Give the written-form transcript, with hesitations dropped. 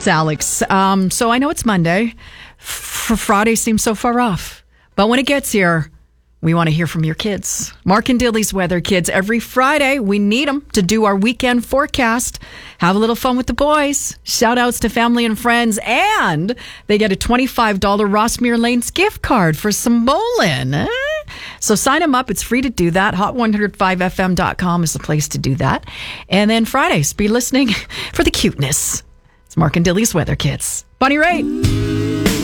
It's Alex. So I know it's Monday. Friday seems so far off. But when it gets here, we want to hear from your kids. Mark and Dilly's Weather Kids. Every Friday, we need them to do our weekend forecast. Have a little fun with the boys. Shout outs to family and friends. And they get a $25 Rossmere Lanes gift card for some bowling. So sign them up. It's free to do that. Hot1015fm.com is the place to do that. And then Fridays, be listening for the cuteness. It's Mark and Dilly's Weather Kids. Bonnie Raitt.